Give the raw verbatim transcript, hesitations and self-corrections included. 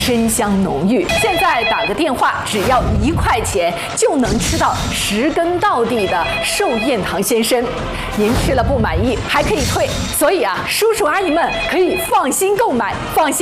真香浓郁。现在打个电话，只要一块钱就能吃到十根到底的寿宴堂先生。您吃了不满意还可以退，所以啊，叔叔阿姨们可以放心购买，放心。